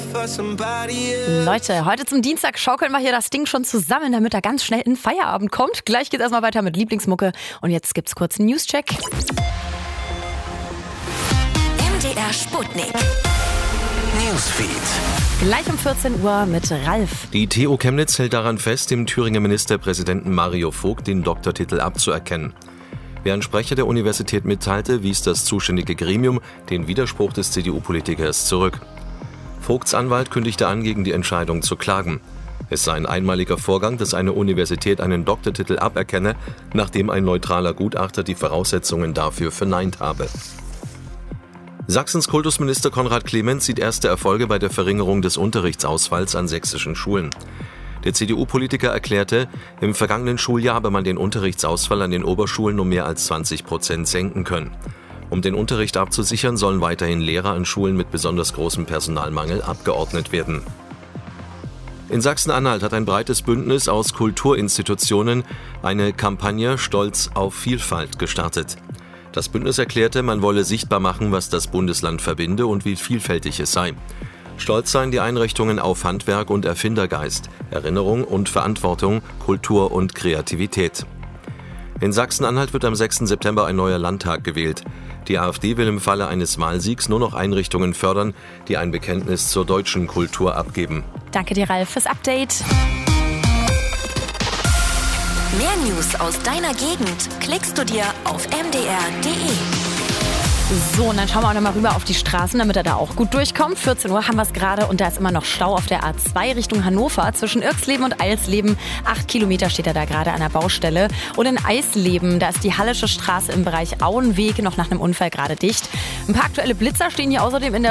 Leute, heute zum Dienstag schaukeln wir hier das Ding schon zusammen, damit er ganz schnell in Feierabend kommt. Gleich geht's erstmal weiter mit Lieblingsmucke und jetzt gibt's kurz einen Newscheck. MDR Sputnik. Newsfeed. Gleich um 14 Uhr mit Ralf. Die TU Chemnitz hält daran fest, dem Thüringer Ministerpräsidenten Mario Vogt den Doktortitel abzuerkennen. Wie ein Sprecher der Universität mitteilte, wies das zuständige Gremium den Widerspruch des CDU-Politikers zurück. Vogts Anwalt kündigte an, gegen die Entscheidung zu klagen. Es sei ein einmaliger Vorgang, dass eine Universität einen Doktortitel aberkenne, nachdem ein neutraler Gutachter die Voraussetzungen dafür verneint habe. Sachsens Kultusminister Konrad Clement sieht erste Erfolge bei der Verringerung des Unterrichtsausfalls an sächsischen Schulen. Der CDU-Politiker erklärte, im vergangenen Schuljahr habe man den Unterrichtsausfall an den Oberschulen um mehr als 20% senken können. Um den Unterricht abzusichern, sollen weiterhin Lehrer an Schulen mit besonders großem Personalmangel abgeordnet werden. In Sachsen-Anhalt hat ein breites Bündnis aus Kulturinstitutionen eine Kampagne Stolz auf Vielfalt gestartet. Das Bündnis erklärte, man wolle sichtbar machen, was das Bundesland verbinde und wie vielfältig es sei. Stolz seien die Einrichtungen auf Handwerk und Erfindergeist, Erinnerung und Verantwortung, Kultur und Kreativität. In Sachsen-Anhalt wird am 6. September ein neuer Landtag gewählt. Die AfD will im Falle eines Wahlsiegs nur noch Einrichtungen fördern, die ein Bekenntnis zur deutschen Kultur abgeben. Danke dir, Ralf, fürs Update. Mehr News aus deiner Gegend klickst du dir auf mdr.de. So, und dann schauen wir auch nochmal rüber auf die Straßen, damit er da auch gut durchkommt. 14 Uhr haben wir es gerade und da ist immer noch Stau auf der A2 Richtung Hannover. Zwischen Irxleben und Eilsleben, 8 Kilometer steht er da gerade an der Baustelle. Und in Eisleben, da ist die Hallische Straße im Bereich Auenweg noch nach einem Unfall gerade dicht. Ein paar aktuelle Blitzer stehen hier außerdem in der